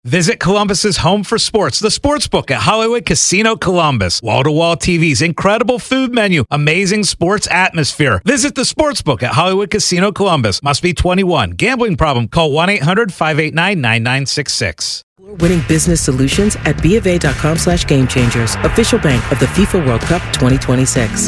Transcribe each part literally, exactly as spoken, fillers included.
Visit Columbus's home for sports, the Sportsbook at Hollywood Casino Columbus. Wall-to-wall T Vs, incredible food menu, amazing sports atmosphere. Visit the Sportsbook at Hollywood Casino Columbus. Must be twenty-one. Gambling problem? Call one eight hundred five eight nine nine nine six six. Winning business solutions at BofA.com slash game changers. Official bank of the FIFA World Cup twenty twenty-six.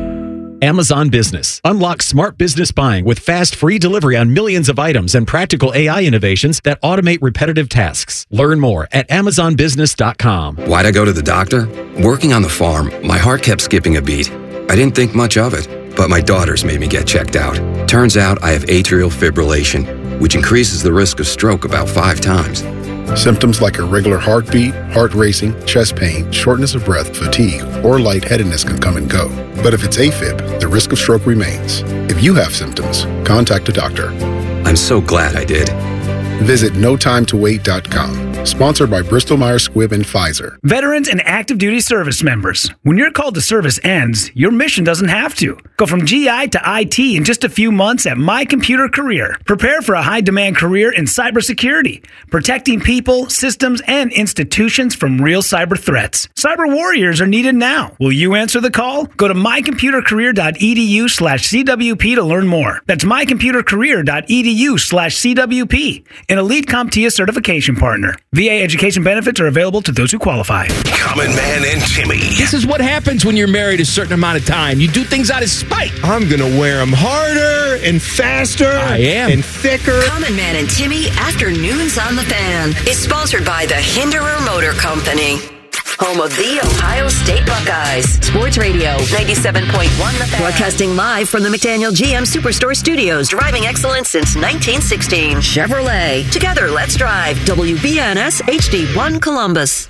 Amazon Business. Unlock smart business buying with fast, free delivery on millions of items and practical A I innovations that automate repetitive tasks. Learn more at amazon business dot com. Why'd I go to the doctor? Working on the farm, my heart kept skipping a beat. I didn't think much of it, but my daughters made me get checked out. Turns out I have atrial fibrillation, which increases the risk of stroke about five times. Symptoms like irregular heartbeat, heart racing, chest pain, shortness of breath, fatigue, or lightheadedness can come and go. But if it's AFib, the risk of stroke remains. If you have symptoms, contact a doctor. I'm so glad I did. Visit no time to wait dot com. Sponsored by Bristol Myers Squibb and Pfizer. Veterans and active duty service members. When your call to service ends, your mission doesn't have to. Go from G I to I T in just a few months at My Computer Career. Prepare for a high-demand career in cybersecurity, protecting people, systems, and institutions from real cyber threats. Cyber warriors are needed now. Will you answer the call? Go to my computer career dot e d u slash c w p to learn more. That's my computer career dot e d u slash c w p. An elite CompTIA certification partner. V A education benefits are available to those who qualify. Common Man and Timmy. This is what happens when you're married a certain amount of time. You do things out of spite. I'm going to wear them harder and faster. I am. And thicker. Common Man and Timmy Afternoons on the Fan is sponsored by the Hinderer Motor Company. Home of the Ohio State Buckeyes. Sports Radio ninety-seven point one The Fan. Broadcasting live from the McDaniel G M Superstore Studios. Driving excellence since nineteen sixteen. Chevrolet. Together, let's drive. W B N S H D one Columbus.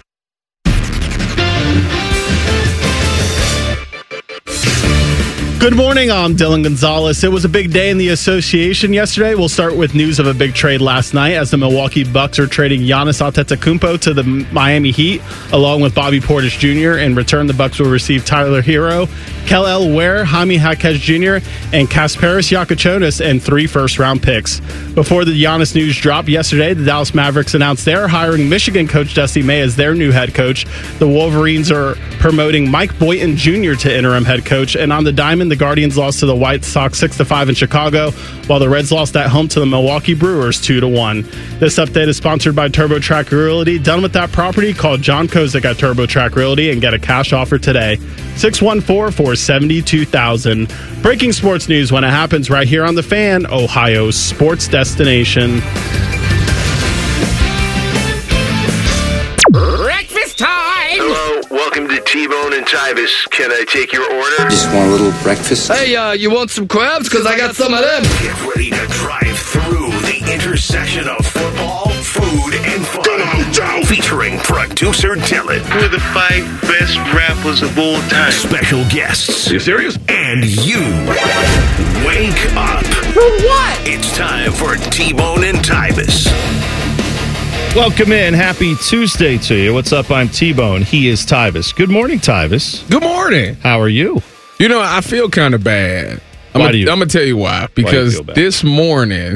Good morning, I'm Dylan Gonzalez. It was a big day in the association yesterday. We'll start with news of a big trade last night as the Milwaukee Bucks are trading Giannis Antetokounmpo to the Miami Heat, along with Bobby Portis Junior In return, the Bucks will receive Tyler Hero, Kel'el Ware, Jaime Jaquez Junior, and Kasparis Yakachonis, and three first-round picks. Before the Giannis news dropped yesterday, the Dallas Mavericks announced they're hiring Michigan coach Dusty May as their new head coach. The Wolverines are promoting Mike Boynton Junior to interim head coach, and on the diamond, the Guardians lost to the White Sox six to five in Chicago, while the Reds lost at home to the Milwaukee Brewers two to one. This update is sponsored by TurboTrack Realty. Done with that property? Call John Kozik at TurboTrack Realty and get a cash offer today. six one four, four seven two, thousand. Breaking sports news when it happens right here on The Fan, Ohio's sports destination. Breakfast time! Hello, welcome to T-Bone and Tybus. Can I take your order? Just want a little breakfast? Hey, uh, you want some crabs? Because I got some of them. Get ready to drive through the intersection of football, food, and fun. Featuring producer Dylan. We're the five best rappers of all time. Special guests. Are you serious? And you. Wake up. For what? It's time for T-Bone and Tybus. Welcome in. Happy Tuesday to you. What's up? I'm T-Bone. He is Tybus. Good morning, Tybus. Good morning. How are you? You know, I feel kind of bad. I'm Why gonna, do you? I'm going to tell you why. Because why this morning,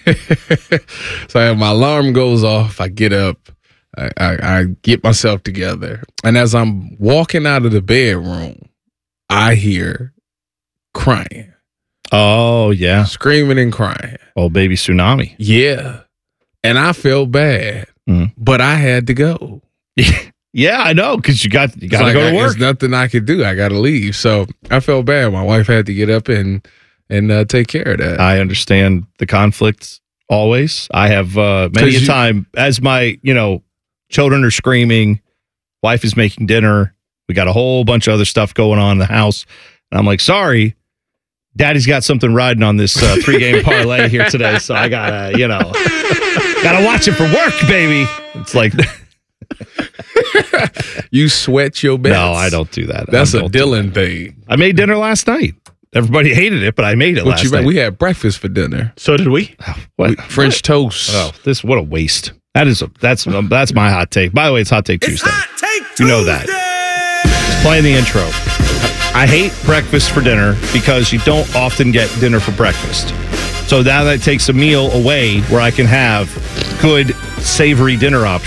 so my alarm goes off, I get up, I, I, I get myself together. And as I'm walking out of the bedroom, I hear crying. Oh, yeah. Screaming and crying. Oh, baby tsunami. Yeah. And I felt bad, mm. but I had to go. Yeah, I know, because you got you got to like go to I, work. There's nothing I could do. I got to leave. So I felt bad. My wife had to get up and and uh, take care of that. I understand the conflicts always. I have uh, many a you, time as my you know children are screaming, wife is making dinner. We got a whole bunch of other stuff going on in the house, and I'm like, sorry. Daddy's got something riding on this uh, three-game parlay here today, so I gotta, you know, gotta watch it for work, baby. It's like you sweat your bets. No, I don't do that. That's I a Dylan thing. I made dinner last night. Everybody hated it, but I made it what last you night. We had breakfast for dinner. So did we? Oh, what? we French what? toast. Oh, this what a waste. That is a that's that's my hot take. By the way, it's Hot Take Tuesday. Hot Take Tuesday. You know that. Just playing the intro. I hate breakfast for dinner because you don't often get dinner for breakfast. So now that takes a meal away where I can have good, savory dinner options.